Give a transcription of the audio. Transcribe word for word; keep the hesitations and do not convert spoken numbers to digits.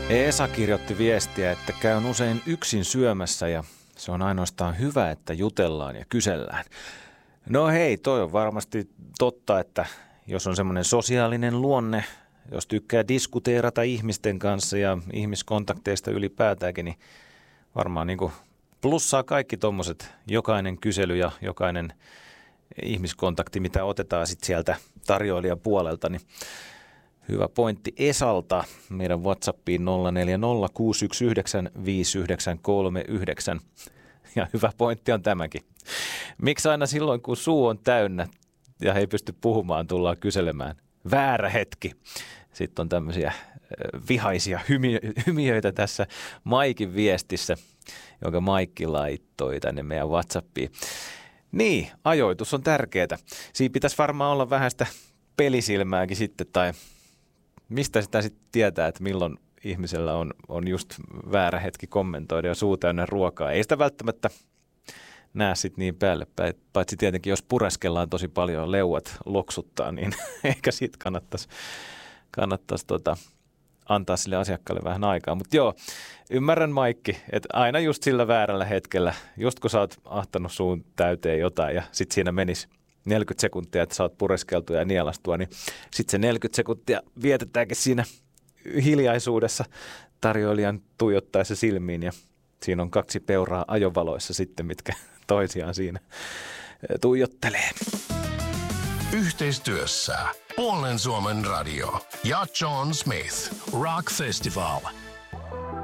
Esa kirjoitti viestiä, että käyn usein yksin syömässä ja se on ainoastaan hyvä, että jutellaan ja kysellään. No hei, toi on varmasti totta, että jos on semmoinen sosiaalinen luonne, jos tykkää diskuteerata ihmisten kanssa ja ihmiskontakteista ylipäätäänkin, niin varmaan niin kuin plussaa kaikki tommoset, jokainen kysely ja jokainen ihmiskontakti, mitä otetaan sitten sieltä tarjoilijan puolelta, niin hyvä pointti Esalta meidän WhatsAppiin nolla neljä nolla kuusi yksi yhdeksän viisi yhdeksän kolme yhdeksän. Ja hyvä pointti on tämäkin. Miksi aina silloin, kun suu on täynnä ja he ei pysty puhumaan, tullaan kyselemään? Väärä hetki. Sitten on tämmöisiä vihaisia hymiöitä tässä Maikin viestissä, jonka Maikki laittoi tänne meidän WhatsAppiin. Niin, ajoitus on tärkeää. Siinä pitäisi varmaan olla vähän sitä pelisilmääkin sitten, tai mistä sitä sitten tietää, että milloin ihmisellä on, on just väärä hetki kommentoida ja suu täynnä ruokaa. Ei sitä välttämättä näe sitten niin päälle päin, paitsi tietenkin jos pureskellaan tosi paljon leuat loksuttaa, niin ehkä sitten kannattaisi, kannattaisi tota, antaa sille asiakkaalle vähän aikaa. Mutta joo, ymmärrän Maikki, että aina just sillä väärällä hetkellä, just kun sä oot ahtanut suun täyteen jotain ja sitten siinä menisi neljäkymmentä sekuntia, että sä oot pureskeltua ja nielastua, niin sitten se neljäkymmentä sekuntia vietetäänkin siinä hiljaisuudessa tarjoilijan tuijottaessa silmiin ja siinä on kaksi peuraa ajovaloissa sitten, mitkä toisiaan siinä tuijottelee. Yhteistyössä Puolen Suomen radio ja John Smith Rock Festival.